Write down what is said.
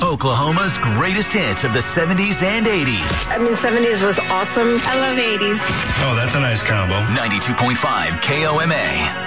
Oklahoma's greatest hits of the 70s and 80s. I mean, 70s was awesome. I love 80s. Oh, that's a nice combo. 92.5 KOMA.